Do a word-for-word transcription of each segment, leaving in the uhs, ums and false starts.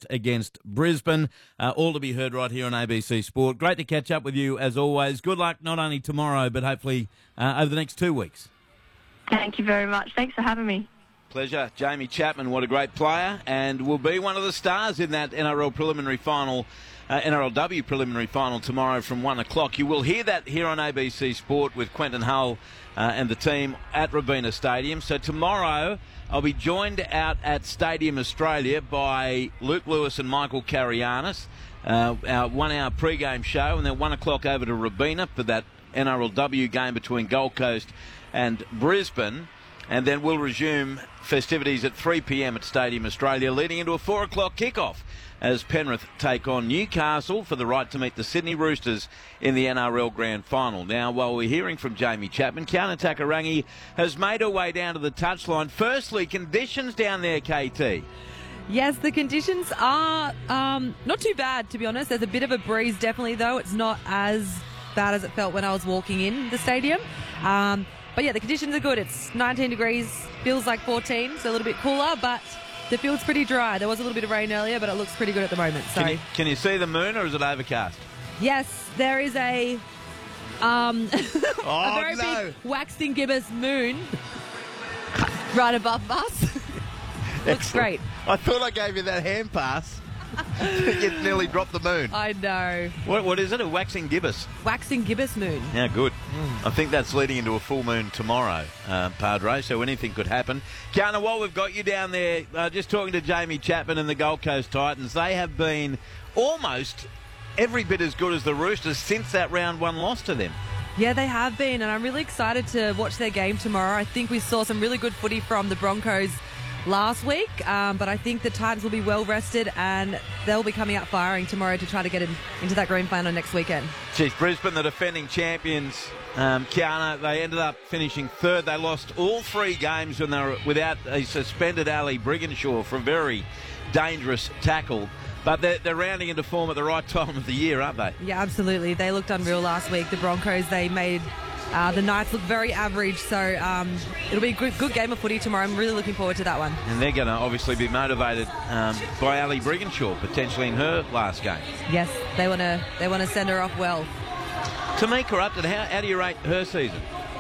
Coast against Brisbane. Uh, all to be heard right here on A B C Sport. Great to catch up with you as always. Good luck not only tomorrow but hopefully uh, over the next two weeks. Thank you very much. Thanks for having me. Pleasure. Jamie Chapman, what a great player, and will be one of the stars in that N R L preliminary final, uh, N R L W preliminary final tomorrow from one o'clock. You will hear that here on A B C Sport with Quentin Hull uh, and the team at Robina Stadium. So tomorrow I'll be joined out at Stadium Australia by Luke Lewis and Michael Carianis, uh, our one-hour pre-game show, and then one o'clock over to Robina for that N R L W game between Gold Coast and Brisbane. And then we'll resume festivities at three p.m. at Stadium Australia, leading into a four o'clock kickoff as Penrith take on Newcastle for the right to meet the Sydney Roosters in the N R L Grand Final. Now, while we're hearing from Jamie Chapman, Kiana Takarangi has made her way down to the touchline. Firstly, conditions down there, K T. Yes, the conditions are um, not too bad, to be honest. There's a bit of a breeze, definitely, though. It's not as bad as it felt when I was walking in the stadium. Um, But yeah, the conditions are good. It's nineteen degrees, feels like fourteen, so a little bit cooler, but the field's pretty dry. There was a little bit of rain earlier, but it looks pretty good at the moment. So, Can you, can you see the moon, or is it overcast? yes, there is a um, Oh, a very no. big waxing gibbous moon right above us. Looks great. I thought I gave you that hand pass. You nearly dropped the moon. I know. What, what is it, a waxing gibbous? Waxing gibbous moon. Yeah, good. Mm. I think that's leading into a full moon tomorrow, uh, Padre, so anything could happen. Kiana, while we've got you down there, uh, just talking to Jamie Chapman and the Gold Coast Titans, they have been almost every bit as good as the Roosters since that round one loss to them. Yeah, they have been, and I'm really excited to watch their game tomorrow. I think we saw some really good footy from the Broncos last week, um, but I think the Titans will be well rested and they'll be coming out firing tomorrow to try to get in, into that grand final next weekend. Geez, Brisbane, the defending champions, um, Kiana, they ended up finishing third. They lost all three games when they were without a suspended Ali Brigginshaw for a very dangerous tackle. But they're, they're rounding into form at the right time of the year, aren't they? Yeah, absolutely. They looked unreal last week. The Broncos, they made Uh, the Knights look very average, so um, it'll be a good, good game of footy tomorrow. I'm really looking forward to that one. And they're going to obviously be motivated um, by Ali Brigginshaw, potentially in her last game. Yes, they want to they want to send her off well. Tamika Upton, how, how do you rate her season?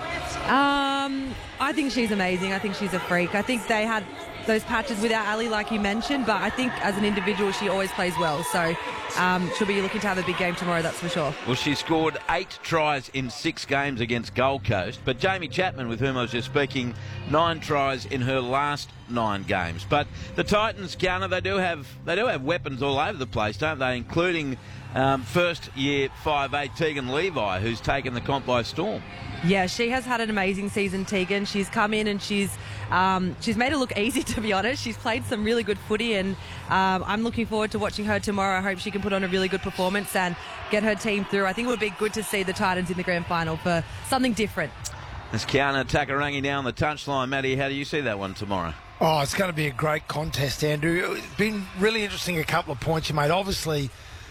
Um, I think she's amazing. I think she's a freak. I think they had those patches without Ali, like you mentioned, but I think as an individual, she always plays well. So um, she'll be looking to have a big game tomorrow, that's for sure. Well, she scored eight tries in six games against Gold Coast, but Jamie Chapman, with whom I was just speaking, nine tries in her last nine games. But the Titans, Kiana, they do have they do have weapons all over the place, don't they? Including um, first-year five eight Tegan Levi, who's taken the comp by storm. Yeah, she has had an amazing season, Tegan. She's come in and she's um, she's made it look easy, to be honest. She's played some really good footy, and um, I'm looking forward to watching her tomorrow. I hope she can put on a really good performance and get her team through. I think it would be good to see the Titans in the grand final for something different. There's Kiana Takarangi now on the touchline. Matty, how do you see that one tomorrow? Oh, it's going to be a great contest, Andrew. It's been really interesting, a couple of points you made. Obviously,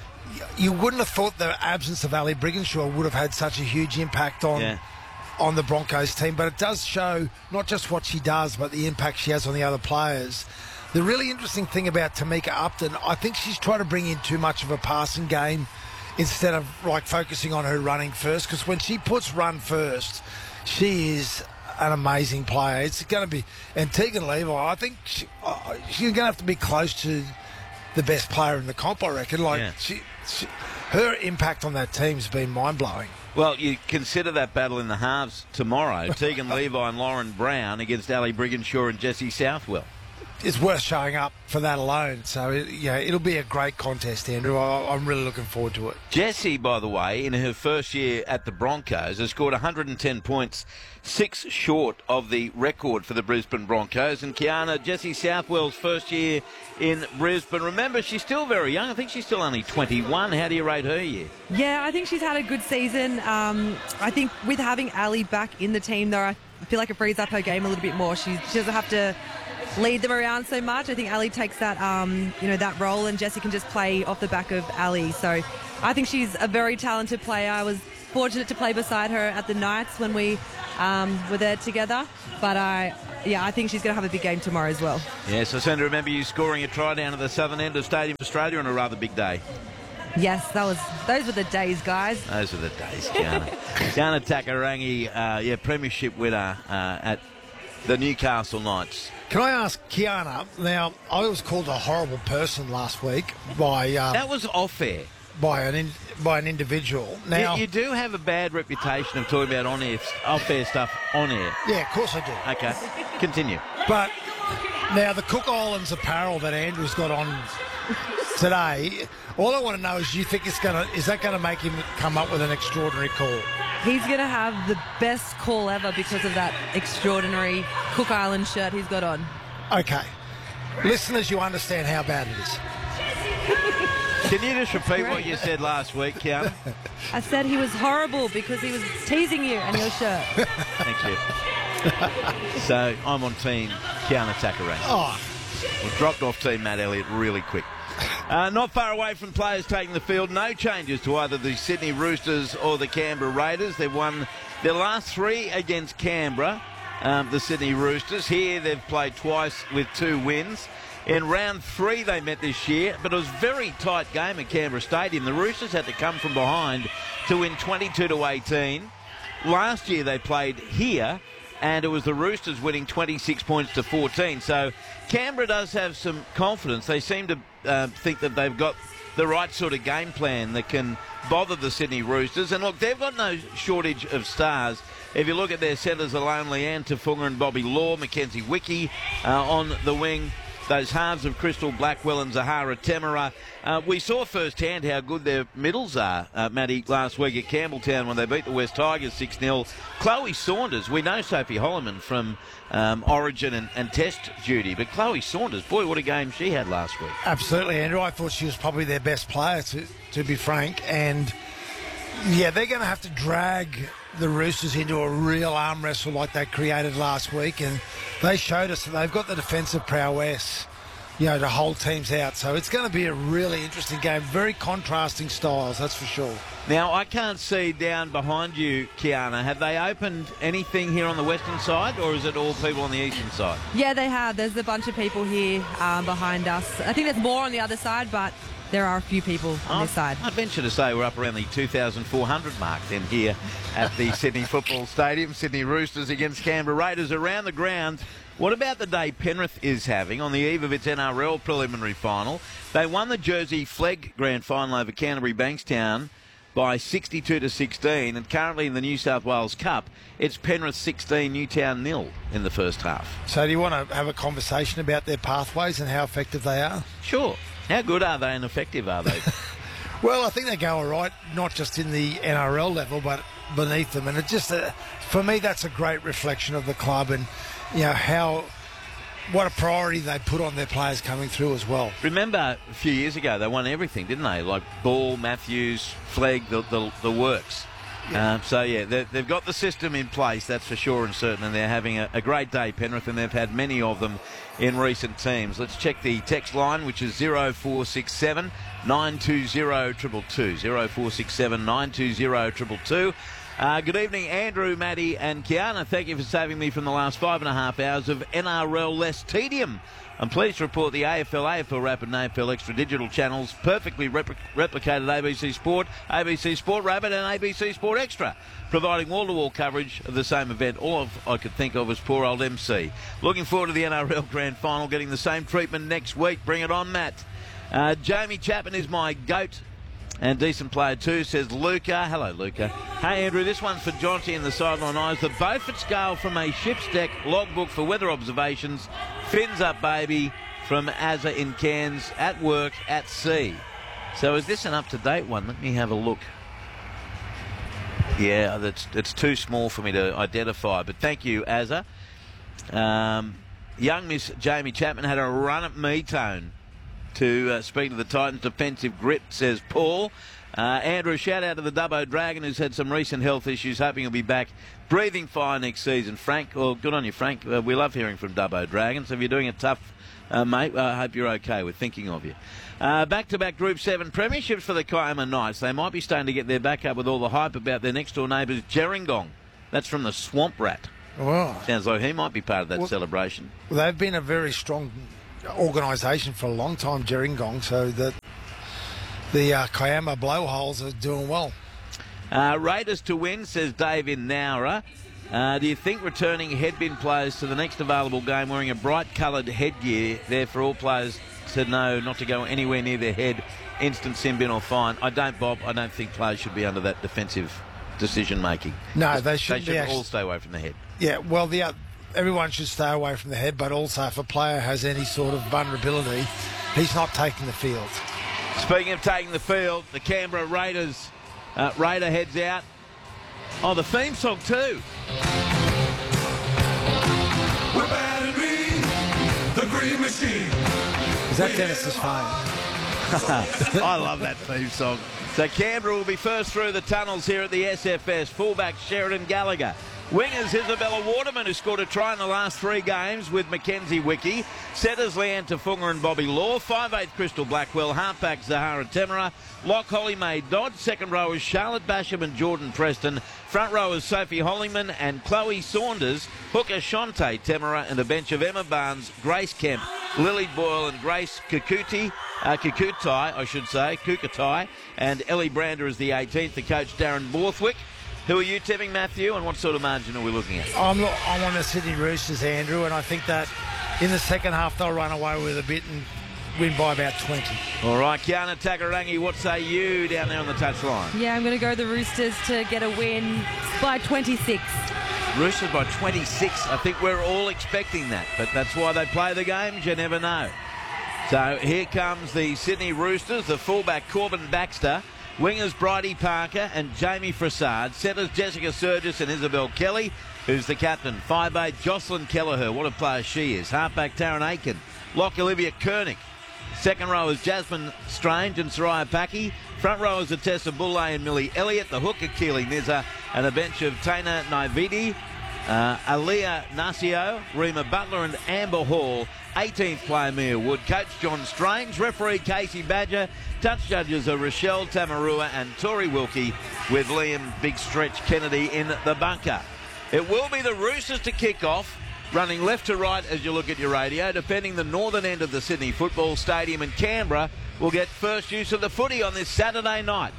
you wouldn't have thought the absence of Ali Brigginshaw would have had such a huge impact on... Yeah. on the Broncos team, but it does show not just what she does, but the impact she has on the other players. The really interesting thing about Tamika Upton, I think she's trying to bring in too much of a passing game instead of like focusing on her running first, because when she puts run first, she is an amazing player. It's going to be, and Tegan Levi, I think she, uh, she's going to have to be close to the best player in the comp, I reckon. Like Yeah. she, she, her impact on that team has been mind-blowing. Well, you consider that battle in the halves tomorrow. Tegan Levi and Lauren Brown against Ali Brigginshaw and Jessie Southwell. It's worth showing up for that alone. So, it, yeah, it'll be a great contest, Andrew. I, I'm really looking forward to it. Jessie, by the way, in her first year at the Broncos, has scored one hundred ten points, six short of the record for the Brisbane Broncos. And Kiana, Jessie Southwell's first year in Brisbane. Remember, she's still very young. I think she's still only twenty-one. How do you rate her year? Yeah, I think she's had a good season. Um, I think with having Ali back in the team, though, I feel like it frees up her game a little bit more. She, she doesn't have to lead them around so much. I think Ali takes that, um, you know, that role, and Jessie can just play off the back of Ali. So I think she's a very talented player. I was fortunate to play beside her at the Knights when we um, were there together. But I, yeah, I think she's going to have a big game tomorrow as well. Yes, I seem to remember you scoring a try down at the southern end of Stadium Australia on a rather big day. Yes, that was those were the days, guys. Those were the days, Kiana. Kiana Takarangi, uh, yeah, premiership winner uh, at the Newcastle Knights. Can I ask Kiana, now, I was called a horrible person last week by um, That was off-air. by an in, by an individual. Now, You, you do have a bad reputation of talking about on-air, off-air stuff on air. yeah, of course I do. Okay, continue. But now the Cook Islands apparel that Andrew's got on today, all I want to know is, do you think it's gonna is that going to make him come up with an extraordinary call? He's going to have the best call ever because of that extraordinary Cook Island shirt he's got on. Okay, listeners, you understand how bad it is. Can you just repeat what you said last week, Kiana? I said he was horrible because he was teasing you and your shirt. Thank you. So I'm on team Kiana Takarangi. Oh, We've dropped off team Matt Elliott really quick. Uh, not far away from players taking the field. No changes to either the Sydney Roosters or the Canberra Raiders. They've won their last three against Canberra, um, the Sydney Roosters. Here they've played twice with two wins. In round three they met this year, but it was a very tight game at Canberra Stadium. The Roosters had to come from behind to win twenty-two to eighteen. Last year they played here, and it was the Roosters winning twenty-six points to fourteen. So Canberra does have some confidence. They seem to uh, think that they've got the right sort of game plan that can bother the Sydney Roosters. And look, they've got no shortage of stars. If you look at their centres alone, Leanne Tafunga and Bobby Law, Mackenzie Wickie uh, on the wing. Those halves of Crystal Blackwell and Zahara Temera. Uh, we saw firsthand how good their middles are, uh, Matty, last week at Campbelltown when they beat the West Tigers six nil. Chloe Saunders, we know Sophie Holloman from um, Origin and, and Test duty, but Chloe Saunders, boy, what a game she had last week. absolutely, Andrew. I thought she was probably their best player, to, to be frank. And, yeah, they're going to have to drag the Roosters into a real arm wrestle like they created last week. And they showed us that they've got the defensive prowess, you know, to hold teams out. So it's going to be a really interesting game. Very contrasting styles, that's for sure. Now, I can't see down behind you, Kiana. Have they opened anything here on the western side, or is it all people on the eastern side? Yeah, they have. There's a bunch of people here um, behind us. I think there's more on the other side, but there are a few people on this side. I'd venture to say we're up around the two thousand four hundred mark then here at the Sydney Football Stadium. Sydney Roosters against Canberra Raiders around the ground. What about the day Penrith is having on the eve of its N R L preliminary final? They won the Jersey Flegg Grand Final over Canterbury Bankstown by sixty-two to sixteen, and currently in the New South Wales Cup, it's Penrith sixteen, Newtown nil in the first half. So do you want to have a conversation about their pathways and how effective they are? Sure. How good are they and effective are they? Well, I think they go all right, not just in the N R L level, but beneath them. And it just, uh, for me, that's a great reflection of the club and, you know, how, what a priority they put on their players coming through as well. Remember a few years ago, they won everything, didn't they? Like Ball, Matthews, Flegg, the, the, the works. Yeah. Um, so, yeah, they've got the system in place, that's for sure and certain, and they're having a, a great day, Penrith, and they've had many of them in recent teams. Let's check the text line, which is zero four six seven, nine two zero, two two two, zero four six seven, nine two zero, two two two. Uh, good evening, Andrew, Matty and Kiana. Thank you for saving me from the last five and a half hours of N R L less tedium. I'm pleased to report the A F L, A F L Rapid and A F L Extra digital channels perfectly repl- replicated A B C Sport, A B C Sport Rapid and A B C Sport Extra, providing wall-to-wall coverage of the same event. All of I could think of was poor old M C. Looking forward to the N R L Grand Final, getting the same treatment next week. Bring it on, Matt. Uh, Jamie Chapman is my goat and decent player too, says Luca. Hello, Luca. Hey, Andrew, this one's for Jonty and the Sideline Eyes. The Beaufort scale from a ship's deck logbook for weather observations. Fins up, baby, from Azza in Cairns, at work, at sea. So is this an up-to-date one? Let me have a look. Yeah, that's it's too small for me to identify, but thank you, Azza. Um, young Miss Jamie Chapman had a run at Metone to uh, speak to the Titans' defensive grip, says Paul. Uh, Andrew, shout out to the Dubbo Dragon, who's had some recent health issues, hoping he'll be back breathing fire next season. Frank, well, good on you, Frank. Uh, we love hearing from Dubbo Dragons. So if you're doing it tough, uh, mate, I hope you're okay. We're thinking of you. Uh, back-to-back Group seven premierships for the Kiama Knights. They might be starting to get their back up with all the hype about their next-door neighbours, Gerringong. That's from the Swamp Rat. Wow. Sounds like he might be part of that well, celebration. Well, they've been a very strong organisation for a long time, Gerringong, so that the uh, Kiama Blowholes are doing well. Uh, Raiders to win, says Dave in Nowra. Uh, do you think returning headbin players to the next available game wearing a bright coloured headgear there for all players to know not to go anywhere near their head, instant sin bin or fine? I don't, Bob. I don't think players should be under that defensive decision making. No, they shouldn't. They should be all actually... stay away from the head. Yeah, well, the uh, everyone should stay away from the head, but also if a player has any sort of vulnerability, he's not taking the field. Speaking of taking the field, the Canberra Raiders uh, Raider heads out. Oh, the theme song too. We're batting green, the green machine. Is that Dennis's phone? I love that theme song. So Canberra will be first through the tunnels here at the S F S. Fullback Sheridan Gallagher. Wingers Isabella Waterman, who scored a try in the last three games with Mackenzie Wickie. Setters Leanne Tafunga and Bobby Law. five eighth Crystal Blackwell. Halfback Zahara Temera. Lock Holly Mae Dodd. Second rowers Charlotte Basham and Jordan Preston. Front rowers Sophie Hollyman and Chloe Saunders. Hooker Shante Temera and a bench of Emma Barnes, Grace Kemp, Lily Boyle and Grace Kukuti, uh, Kukutai, I should say, Kukutai, and Ellie Brander is the eighteenth. The coach Darren Borthwick. Who are you tipping, Matthew, and what sort of margin are we looking at? I'm, I'm on the Sydney Roosters, Andrew, and I think that in the second half they'll run away with a bit and win by about twenty. All right, Kiana Takarangi, what say you down there on the touchline? Yeah, I'm going to go the Roosters to get a win by twenty-six. Roosters by twenty-six. I think we're all expecting that, but that's why they play the games. You never know. So here comes the Sydney Roosters, the fullback Corbin Baxter. Wingers Bridie Parker and Jamie Frassard. Setters Jessica Surgis and Isabel Kelly, who's the captain. five eight Jocelyn Kelleher, what a player she is. Halfback Taryn Aiken. Lock Olivia Koenig. Second row is Jasmine Strange and Soraya Paki. Front row is Tessa Boulay and Millie Elliott. The hooker Keely Nizza and a bench of Tana Naividi, uh, Aaliyah Nasio, Rima Butler and Amber Hall. eighteenth player Mia Wood. Coach John Strange. Referee Casey Badger. Touch judges are Rochelle Tamarua and Tori Wilkie, with Liam Big Stretch Kennedy in the bunker. It will be the Roosters to kick off, running left to right as you look at your radio, defending the northern end of the Sydney Football Stadium, and Canberra will get first use of the footy on this Saturday night.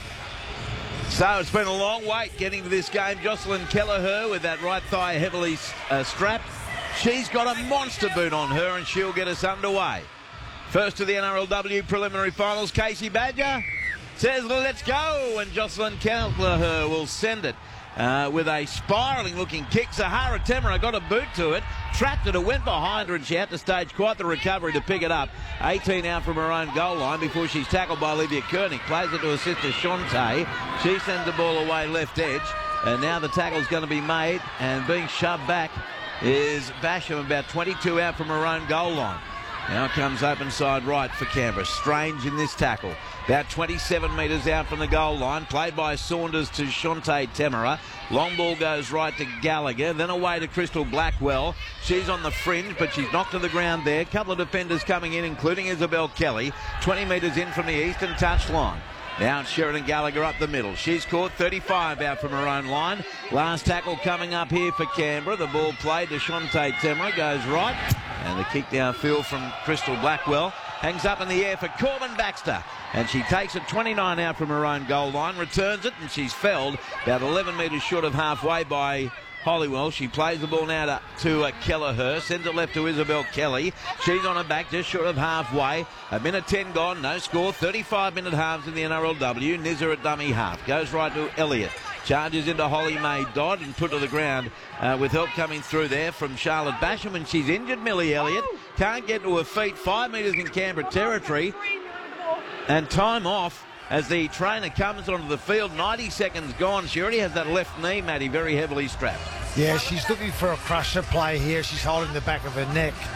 So it's been a long wait getting to this game. Jocelyn Kelleher with that right thigh heavily uh, strapped. She's got a monster boot on her and she'll get us underway. First to the N R L W preliminary finals, Casey Badger says let's go, and Jocelyn Kelleher will send it uh, with a spiralling looking kick. Zahara Temera got a boot to it, trapped it, it went behind her and she had to stage quite the recovery to pick it up. eighteen out from her own goal line before she's tackled by Olivia Koenig. Plays it to her sister Shante. She sends the ball away left edge, and now the tackle's going to be made, and being shoved back is Basham, about twenty-two out from her own goal line. Now comes open side right for Canberra. Strange in this tackle. About twenty-seven metres out from the goal line. Played by Saunders to Shante Temera. Long ball goes right to Gallagher. Then away to Crystal Blackwell. She's on the fringe, but she's knocked to the ground there. Couple of defenders coming in, including Isabel Kelly. twenty metres in from the eastern touchline. Now it's Sheridan Gallagher up the middle. She's caught thirty-five out from her own line. Last tackle coming up here for Canberra. The ball played to Shante Temera. Goes right. And the kick downfield from Crystal Blackwell. Hangs up in the air for Corbin Baxter. And she takes it twenty-nine out from her own goal line. Returns it, and she's felled about eleven metres short of halfway by Hollywell. She plays the ball now to, to uh, Kelleher. Sends it left to Isabel Kelly. She's on her back just short of halfway. A minute ten gone. No score. thirty-five minute halves in the N R L W. Nizza at dummy half. Goes right to Elliott. Charges into Holly Mae Dodd and put to the ground uh, with help coming through there from Charlotte Basham, and she's injured. Millie Elliott can't get to her feet. Five metres in Canberra territory, and time off as the trainer comes onto the field. ninety seconds gone. She already has that left knee, Matty, very heavily strapped. Yeah, she's looking for a crusher play here. She's holding the back of her neck.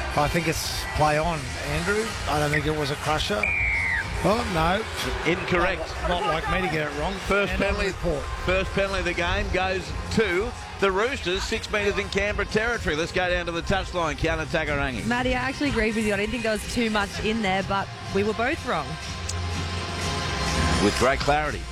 I think it's play on, Andrew. I don't think it was a crusher. Oh, no. Incorrect. Not, not like me to get it wrong. First And penalty, report. first penalty of the game goes to the Roosters, six metres in Canberra territory. Let's go down to the touchline, Kiana Takarangi. Maddie, I actually agree with you. I didn't think there was too much in there, but we were both wrong. With great clarity.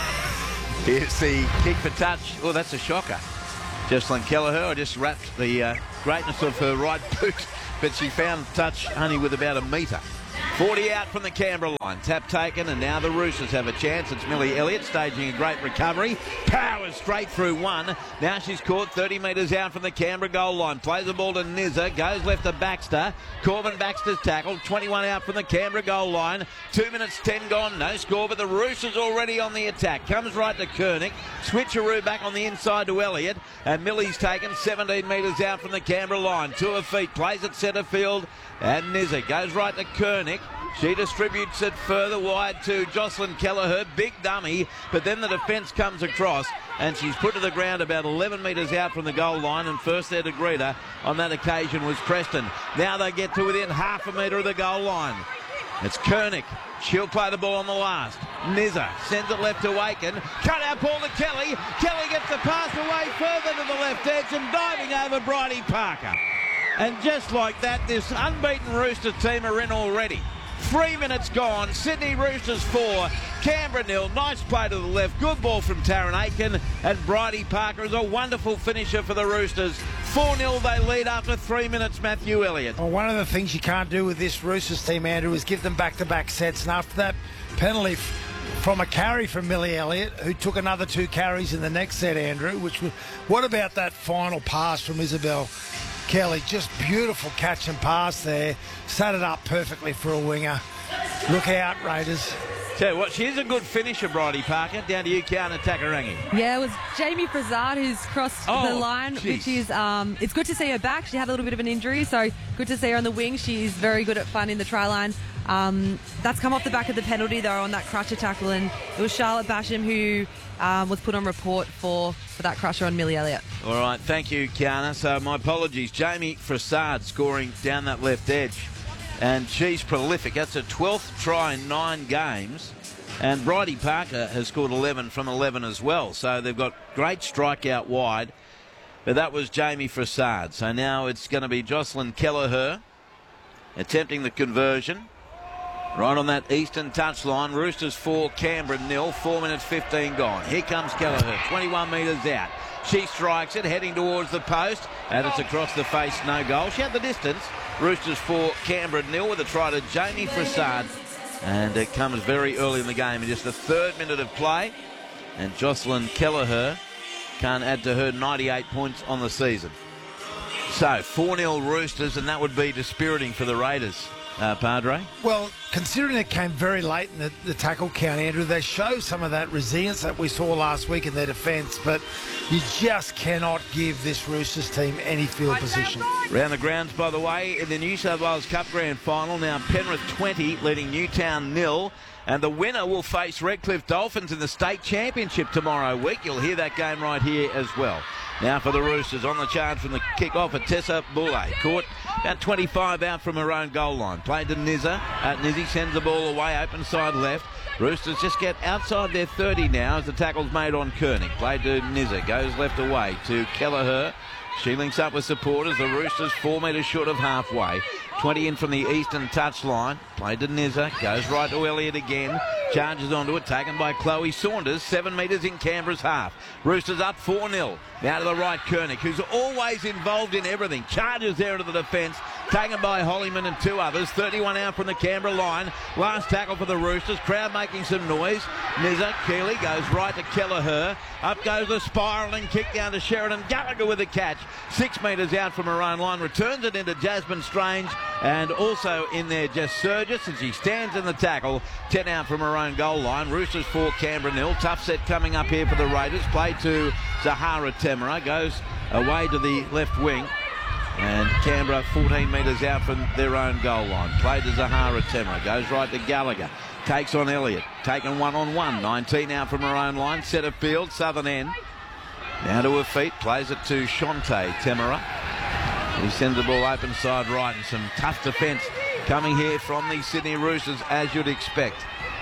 Here's the kick for touch. Oh, that's a shocker. Jocelyn Kelleher, I just wrapped the uh, greatness of her right boot, but she found touch only with about a metre. forty out from the Canberra line. Tap taken, and now the Roosters have a chance. It's Millie Elliott staging a great recovery. Powers straight through one. Now she's caught thirty metres out from the Canberra goal line. Plays the ball to Nizza. Goes left to Baxter. Corbin Baxter's tackled. twenty-one out from the Canberra goal line. Two minutes ten gone. No score, but the Roosters already on the attack. Comes right to Koenig. Switcheroo back on the inside to Elliott. And Millie's taken seventeen metres out from the Canberra line. To her feet. Plays at centre field. And Nizza goes right to Koenig. She distributes it further wide to Jocelyn Kelleher, big dummy, but then the defence comes across and she's put to the ground about eleven metres out from the goal line, and first there to greet her on that occasion was Preston. Now they get to within half a metre of the goal line. It's Koenig. She'll play the ball on the last. Nizza sends it left to Aiken. Cut out ball to Kelly. Kelly gets the pass away further to the left edge and diving over Bridie Parker. And just like that, this unbeaten Roosters team are in already. Three minutes gone. Sydney Roosters four, Canberra nil. Nice play to the left. Good ball from Taryn Aiken. And Bridie Parker is a wonderful finisher for the Roosters. four nil they lead after three minutes, Matthew Elliott. Well, one of the things you can't do with this Roosters team, Andrew, is give them back-to-back sets. And after that penalty from a carry from Millie Elliott, who took another two carries in the next set, Andrew, which was, what about that final pass from Isabel Kelly? Just beautiful catch and pass there. Set it up perfectly for a winger. Look out, Raiders. Tell you what, she's a good finisher, Bridie Parker. Down to you, Kiana Takarangi. Yeah, it was Jamie Frazzard who's crossed Oh, the line, geez. which is, um, it's good to see her back. She had a little bit of an injury, so good to see her on the wing. She's very good at finding the try line. Um, that's come off the back of the penalty, though, on that crusher tackle, and it was Charlotte Basham who um, was put on report for, for that crusher on Millie Elliott. All right, thank you, Kiana. So my apologies. Jamie Frassard scoring down that left edge. And she's prolific. That's her twelfth try in nine games. And Bridie Parker has scored eleven from eleven as well. So they've got great strikeout wide. But that was Jamie Frassard. So now it's going to be Jocelyn Kelleher attempting the conversion. Right on that eastern touchline. Roosters four, Canberra nil. four minutes fifteen gone. Here comes Kelleher, twenty-one metres out. She strikes it, heading towards the post, and it's across the face, no goal. She had the distance. Roosters four, Canberra nil with a try to Jamie Frassard. And it comes very early in the game, in just the third minute of play. And Jocelyn Kelleher can't add to her ninety-eight points on the season. So, four nil Roosters, and that would be dispiriting for the Raiders, uh, Padre. Well, considering it came very late in the, the tackle count, Andrew, they show some of that resilience that we saw last week in their defence, but you just cannot give this Roosters team any field position. Round the grounds, by the way, in the New South Wales Cup Grand Final, now Penrith twenty, leading Newtown nil. And the winner will face Redcliffe Dolphins in the state championship tomorrow week. You'll hear that game right here as well. Now for the Roosters, on the charge from the kick-off at Tessa Boulay. Caught about twenty-five out from her own goal line. Played to Nizza. Uh, Nizzy sends the ball away, open side left. Roosters just get outside their thirty now as the tackle's made on Koenig. Played to Nizza, goes left away to Kelleher. She links up with supporters. The Roosters four metres short of halfway. twenty in from the eastern touchline. Played to Nizza. Goes right to Elliott again. Charges onto it. Taken by Chloe Saunders. Seven metres in Canberra's half. Roosters up four nil. Now to the right, Koenig, who's always involved in everything. Charges there into the defence. Taken by Hollyman and two others. thirty-one out from the Canberra line. Last tackle for the Roosters. Crowd making some noise. Nizza, Keeley goes right to Kelleher. Up goes the spiralling kick down to Sheridan. Gallagher with a catch. Six metres out from her own line. Returns it into Jasmine Strange. And also in there Jess Surgis, and she stands in the tackle. ten out from her own goal line. Roosters four, Canberra nil. Tough set coming up here for the Raiders. Play to Zahara Temera. Goes away to the left wing. And Canberra fourteen metres out from their own goal line. Played to Zahara Temera. Goes right to Gallagher. Takes on Elliott. Taken one on one. nineteen out from her own line. Centre field, southern end. Now to her feet. Plays it to Shante Temera. He sends the ball open side right, and some tough defence coming here from the Sydney Roosters, as you'd expect.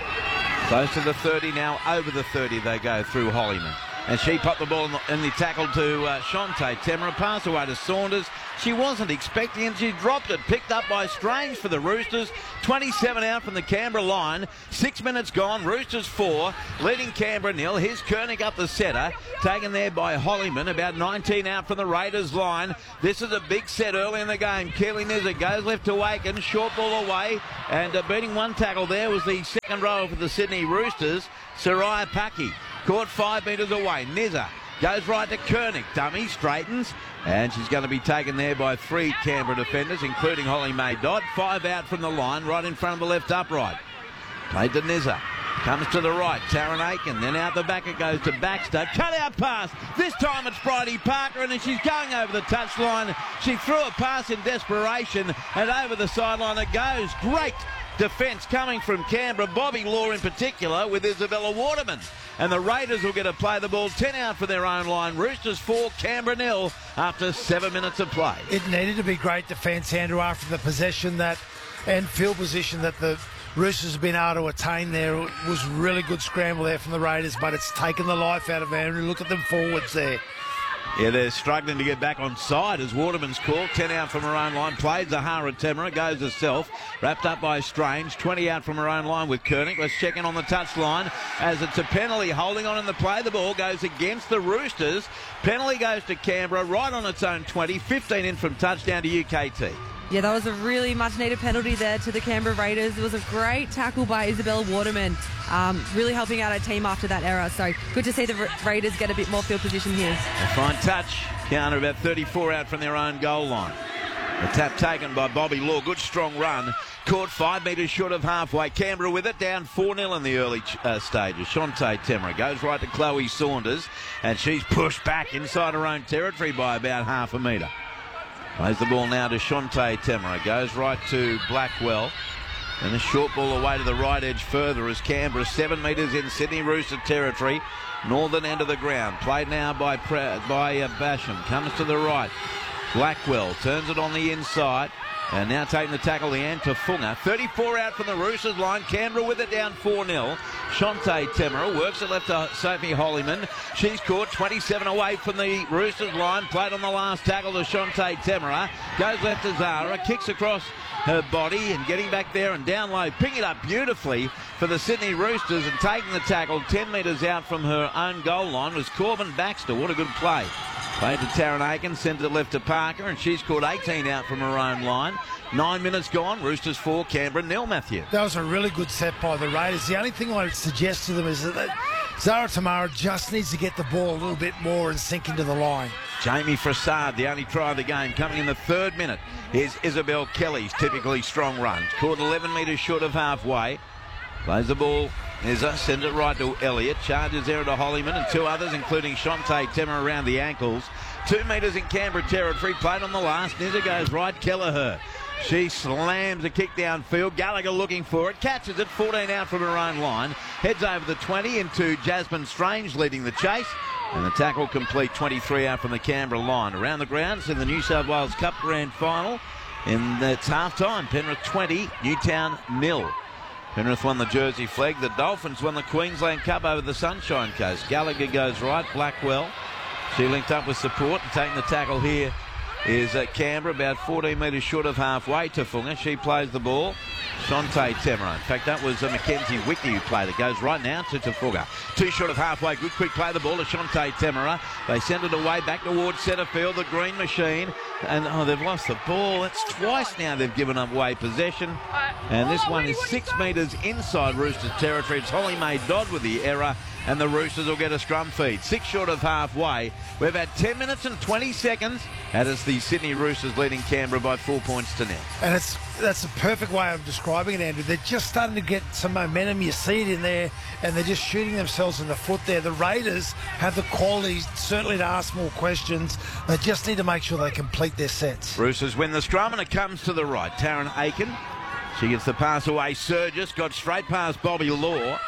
Close to the thirty now, over the thirty they go through Hollyman. And she popped the ball in the, in the tackle to uh, Shante Temera, pass away to Saunders. She wasn't expecting it. She dropped it, picked up by Strange for the Roosters. twenty-seven out from the Canberra line. Six minutes gone. Roosters four, leading Canberra nil. Here's Koenig up the centre, taken there by Hollyman. About nineteen out from the Raiders line. This is a big set early in the game. Keely Nizza goes left to Aiken, short ball away, and uh, beating one tackle there was the second row for the Sydney Roosters, Soraya Paki. Caught five metres away. Nizza goes right to Koenig. Dummy straightens, and she's going to be taken there by three Canberra defenders, including Holly May Dodd. Five out from the line, right in front of the left upright. Played to Nizza. Comes to the right. Taryn Aiken. Then out the back it goes to Baxter. Cut out pass. This time it's Bridie Parker, and she's going over the touchline. She threw a pass in desperation, and over the sideline it goes. Great defence coming from Canberra. Bobby Law in particular, with Isabella Waterman. And the Raiders will get to play the ball. ten out for their own line. Roosters four, Canberra nil after seven minutes of play. It needed to be great defence, Andrew, after the possession that and field position that the Roosters have been able to attain there. It was really good scramble there from the Raiders, but it's taken the life out of Andrew. Look at them forwards there. Yeah, they're struggling to get back on side as Waterman's called. ten out from her own line. Played Zahara Temera. Goes herself. Wrapped up by Strange. twenty out from her own line with Koenig. Let's check in on the touchline as it's a penalty. Holding on in the play. The ball goes against the Roosters. Penalty goes to Canberra right on its own twenty. fifteen in from touchdown to U K T. Yeah, that was a really much-needed penalty there to the Canberra Raiders. It was a great tackle by Isabella Waterman, um, really helping out our team after that error. So good to see the Ra- Raiders get a bit more field position here. A fine touch. Counter about thirty-four out from their own goal line. The tap taken by Bobby Law. Good strong run. Caught five metres short of halfway. Canberra with it, down four nil in the early uh, stages. Shante Temera goes right to Chloe Saunders, and she's pushed back inside her own territory by about half a metre. Plays the ball now to Shante Temera. Goes right to Blackwell. And a short ball away to the right edge further as Canberra, seven metres in Sydney Rooster territory. Northern end of the ground. Played now by, by uh, Basham. Comes to the right. Blackwell turns it on the inside. And now taking the tackle, the end to Funga. thirty-four out from the Roosters line. Canberra with it down four nil. Shante Temera works it left to Sophie Hollyman. She's caught twenty-seven away from the Roosters line. Played on the last tackle to Shante Temera. Goes left to Zara. Kicks across her body and getting back there and down low. Picking it up beautifully for the Sydney Roosters and taking the tackle ten metres out from her own goal line was Corbin Baxter. What a good play. Played to Taryn Aiken, sent it left to Parker, and she's caught eighteen out from her own line. Nine minutes gone, Roosters four, Canberra nil, Matthew. That was a really good set by the Raiders. The only thing I would suggest to them is that Zara Temera just needs to get the ball a little bit more and sink into the line. Jamie Frassard, the only try of the game, coming in the third minute. Here's Isabel Kelly's typically strong run. Caught eleven metres short of halfway. Plays the ball. Nizza sends it right to Elliott. Charges there to Hollyman and two others, including Shante Temera around the ankles. Two metres in Canberra territory. Played on the last. Nizza goes right. Kelleher. She slams a kick downfield. Gallagher looking for it. Catches it. fourteen out from her own line. Heads over the twenty into Jasmine Strange leading the chase. And the tackle complete. twenty-three out from the Canberra line. Around the grounds in the New South Wales Cup Grand Final. And it's half time. Penrith twenty. Newtown nil. Penrith won the Jersey flag. The Dolphins won the Queensland Cup over the Sunshine Coast. Gallagher goes right. Blackwell. She linked up with support and taking the tackle here is uh, Canberra, about fourteen metres short of halfway to Funga. She plays the ball. Shante Temera. In fact, that was uh, Mackenzie Wickley who played it. Goes right now to Tafuga. Two short of halfway. Good quick play the ball to Shante Temera. They send it away back towards centre field. The green machine. And, oh, they've lost the ball. It's twice now they've given away possession. And this one is six metres inside Roosters territory. It's Holly May Dodd with the error. And the Roosters will get a scrum feed. Six short of halfway. We've had ten minutes and twenty seconds. And it's the Sydney Roosters leading Canberra by four points to nil. And it's that's a perfect way of describing it, Andrew. They're just starting to get some momentum. You see it in there, and they're just shooting themselves in the foot there. The Raiders have the quality, certainly, to ask more questions. They just need to make sure they complete their sets. Roosters win the scrum, and it comes to the right. Taryn Aiken. She gets the pass away. Surgis got straight past Bobby Law.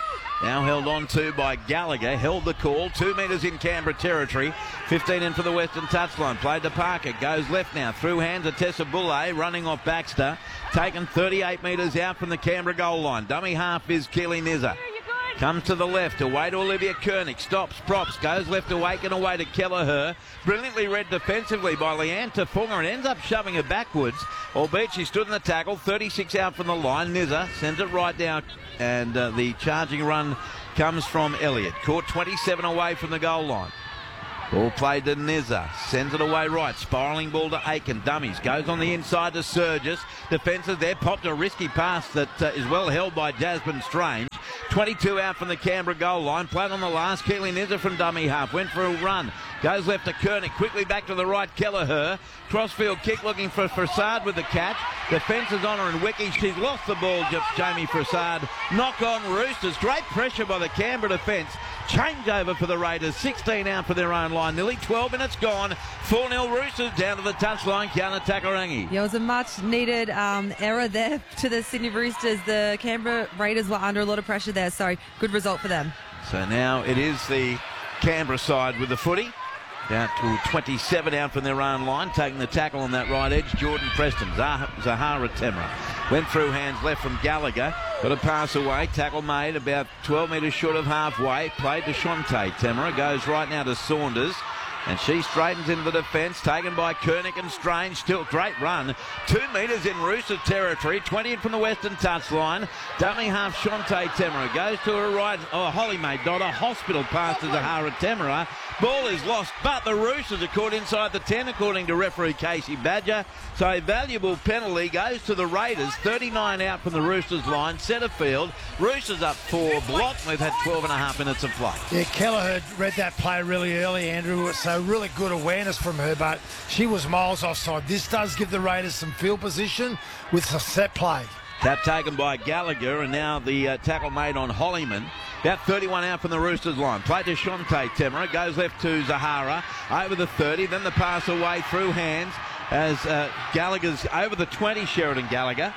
Now held on to by Gallagher. Held the call. Two metres in Canberra territory. fifteen in for the Western touchline. Played to Parker. Goes left now. Through hands of Tessa Bulle. Running off Baxter. Taken thirty-eight metres out from the Canberra goal line. Dummy half is Keely Nizza. Comes to the left, away to Olivia Koenig, stops, props, goes left to Aiken, away to Kelleher. Brilliantly read defensively by Leanne Tafunga and ends up shoving her backwards, albeit she stood in the tackle, thirty-six out from the line. Nizza sends it right down, and uh, the charging run comes from Elliott. Caught twenty-seven away from the goal line. Ball played to Nizza, sends it away right, spiralling ball to Aiken, dummies, goes on the inside to Surgis, defences there, popped a risky pass that uh, is well held by Jasmine Strange. twenty-two out from the Canberra goal line, played on the last, Keely Nizza from dummy half, went for a run, goes left to Koenig, quickly back to the right, Kelleher, crossfield kick looking for Fassad with the catch, defence is on her and Wiki, she's lost the ball, Jamie Fassad, knock on Roosters, great pressure by the Canberra defence. Changeover for the Raiders, sixteen out for their own line, nearly twelve minutes gone, four nil Roosters down to the touchline, Kiana Takarangi. Yeah, it was a much needed um, error there to the Sydney Roosters. The Canberra Raiders were under a lot of pressure there, so good result for them. So now it is the Canberra side with the footy. Down to twenty-seven out from their own line, taking the tackle on that right edge, Jordan Preston, Zah- Zahara Temra. Went through hands left from Gallagher, got a pass away, tackle made about twelve metres short of halfway, played to Shante Temra, goes right now to Saunders, and she straightens into the defence, taken by Koenig and Strange, still great run, two metres in Roosters territory, twenty in from the Western touchline, dummy half Shante Temra, goes to her right, oh Holly May Dodder, hospital pass to Zahara Temra, ball is lost, but the Roosters are caught inside the ten according to referee Casey Badger, so a valuable penalty goes to the Raiders, thirty-nine out from the Roosters line, centre field, Roosters up four, block, they've had twelve and a half minutes of play. Yeah, Kelleher read that play really early, Andrew, so really good awareness from her, but she was miles offside. This does give the Raiders some field position with a set play. Tap taken by Gallagher, and now the uh, tackle made on Hollyman. About thirty-one out from the Roosters line. Play to Shante Temra, goes left to Zahara, over the thirty, then the pass away through hands as uh, Gallagher's over the twenty, Sheridan Gallagher.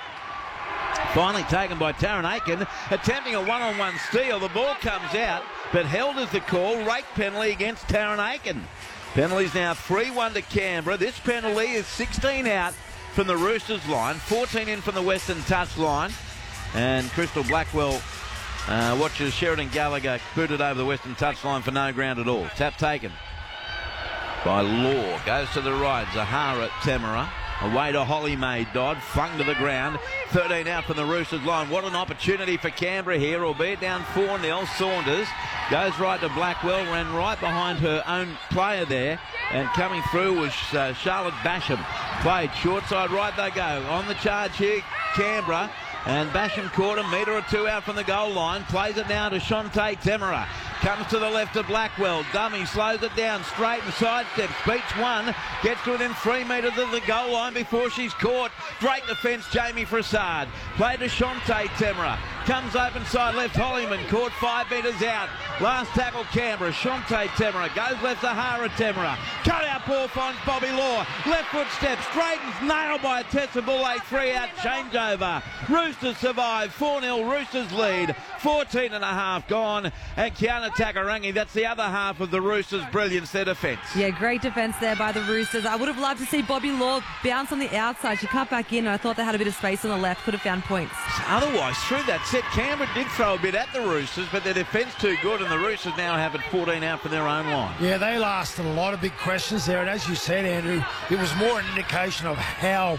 Finally taken by Taryn Aiken, attempting a one-on-one steal. The ball comes out, but held as the call. Rake penalty against Taryn Aiken. Penalty's now three one to Canberra. This penalty is sixteen out from the Roosters line, fourteen in from the Western touch line. And Crystal Blackwell uh, watches Sheridan Gallagher booted over the Western touch line for no ground at all. Tap taken by Law. Goes to the right, Zahara Temera. Away to Holly May Dodd, flung to the ground. thirteen out from the Roosters line. What an opportunity for Canberra here, albeit down four nil. Saunders goes right to Blackwell, ran right behind her own player there. And coming through was uh, Charlotte Basham. Played short side right they go. On the charge here, Canberra. And Basham caught a metre or two out from the goal line. Plays it now to Shante Temera. Comes to the left to Blackwell. Dummy slows it down straight and sidesteps. Beats one. Gets to within three metres of the goal line before she's caught. Great defence, Jamie Fassad. Played to Shante Temera. Comes open side left. Hollyman caught five metres out. Last tackle Canberra. Shante Temera goes left Zahara Temera. Cut out ball finds Bobby Law. Left foot step. Straightens. Nailed by Tessa Bulle. Three out changeover. Roosters survive. four nil Roosters lead. fourteen and a half gone. And Kiana Takarangi, that's the other half of the Roosters' brilliance, their defence. Yeah, great defence there by the Roosters. I would have loved to see Bobby Law bounce on the outside. She cut back in, and I thought they had a bit of space on the left. Could have found points. Otherwise, through that set, Canberra did throw a bit at the Roosters, but their defence too good, and the Roosters now have it fourteen out from their own line. Yeah, they lasted a lot of big questions there, and as you said, Andrew, it was more an indication of how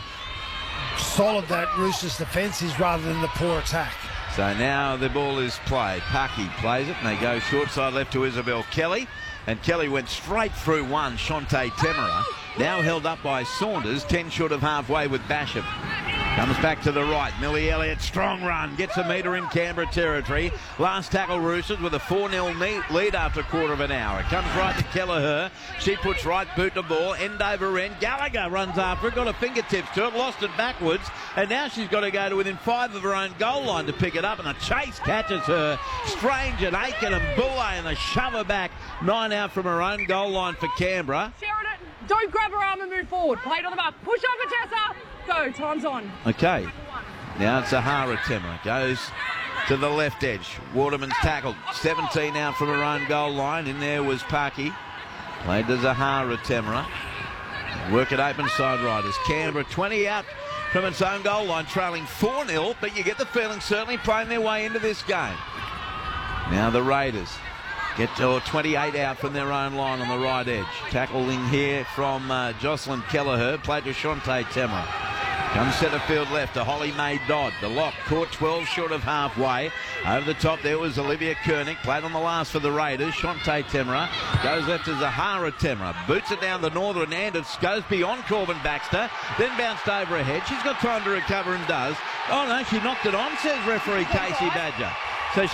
solid that Roosters defence is rather than the poor attack. So now the ball is played. Parky plays it, and they go short side left to Isabel Kelly. And Kelly went straight through one, Shante Temera. Now held up by Saunders, ten short of halfway with Basham. Comes back to the right. Millie Elliott, strong run. Gets a metre in Canberra territory. Last tackle Roosters with a four nil lead after a quarter of an hour. It comes right to Kelleher. She puts right boot to ball. End over end. Gallagher runs after it. Got her fingertips to it. Lost it backwards. And now she's got to go to within five of her own goal line to pick it up. And a chase catches her. Strange and Aiken and Bulle. And they shove her back. Nine out from her own goal line for Canberra. Sheridan, don't grab her arm and move forward. Play it on the bar. Push over, Tessa. Go. Time's on. Okay. Now it's Zahara Temera. Goes to the left edge. Waterman's tackled. seventeen out from her own goal line. In there was Parky. Played to Zahara Temra. Work it open side riders. Canberra twenty out from its own goal line, trailing four nil, but you get the feeling certainly playing their way into this game. Now the Raiders get to twenty-eight out from their own line on the right edge. Tackling here from uh, Jocelyn Kelleher, played to Shante Temra. Comes centre field left to Holly Mae Dodd. The lock caught twelve short of halfway. Over the top there was Olivia Koenig. Played on the last for the Raiders. Shante Temra goes left to Zahara Temra. Boots it down the northern end. It goes beyond Corbin Baxter. Then bounced over her head. She's got time to recover and does. Oh no, she knocked it on, says referee Casey Badger.